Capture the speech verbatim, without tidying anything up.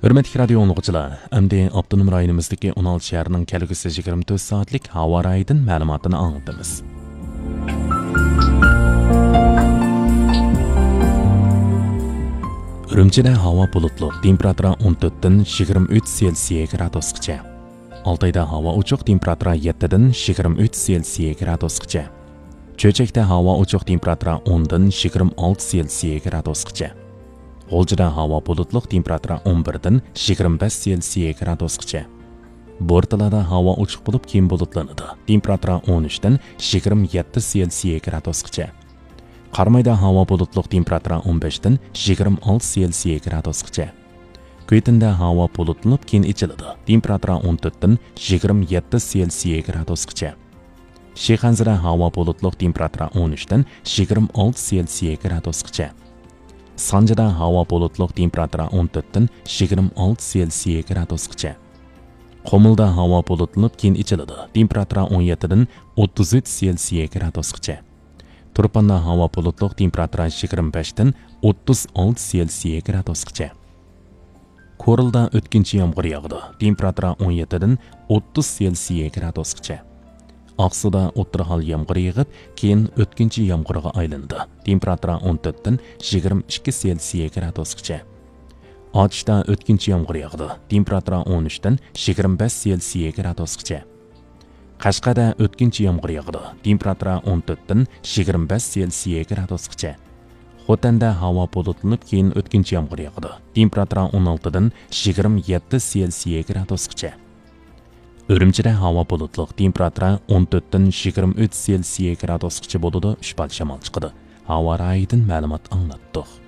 Hürmetli radio anlıqçılar, əmdi Abdunum rayonimizdeki on altı şəhərinin kəlgüsü yigirma to'rt saatlik hava rayidin məlumatını anlatdınız. Ürümçide hava bulutlu, temperatura on to'rtdan yigirma uch Selsiya gradusgacha. Altayda hava uçuq, temperatura yettidan yigirma uch Selsiya gradusgacha. Cho'chakda hava uçuq, temperatura o'ndan yigirma olti Selsiya gradusgacha. G'oljida havo bulutliq, temperatura o'n birdan yigirma besh Selsiya gradusgacha. Bo'rtalada havo ochiq bo'lib, keyin bulutlanadi. Temperatura o'n uchdan yigirma yetti Selsiya gradusgacha. Qarmayda havo bulutliq, temperatura o'n beshdan yigirma olti Selsiya gradusgacha. Kuytinda havo bulutlanib, keyin ichiladi. Temperatura o'n to'rtdan yigirma yetti Selsiya gradusgacha. Shixanzada havo bulutliq, temperatura o'n uchdan yigirma olti Selsiya gradusgacha. Sanjida havo bulutliq, temperatura o'n to'rtdan yigirma olti Selsiya gradusgacha. Qomulda havo bulutlanib, keyin ichiladi. Temperatura o'n yettidan o'ttiz uch Selsiya gradusgacha. Turpanda havo bulutliq, temperatura yigirma beshdan o'ttiz olti Selsiya gradusgacha. Korilda o'tkinchi yomg'ir yog'di. Temperatura o'n yettidan o'ttiz Selsiya gradusgacha. Aqsuda o'ttirhal yomg'ir yig'ib, keyin o'tkinchi yomg'irga aylandi. Temperatura o'n to'rtdan yigirma ikki Selsiya gradusgacha. Otishda o'tkinchi yomg'ir yog'di. Temperatura o'n uchdan yigirma besh Selsiya gradusgacha. Qashqada o'tkinchi yomg'ir yog'di. Temperatura o'n to'rtdan yigirma besh Selsiya gradusgacha. Xotanda havo bulutlanib, keyin o'tkinchi yomg'ir yog'di. Temperatura o'n oltidan yigirma yetti Selsiya gradusgacha. Ürümçide hava bulutliq, temperatura o'n to'rtdan yigirma uch Selsiya gradusgacha bo'ladi. Uch bal shamol chiqadi. Havo rayidin ma'lumot anglatdik.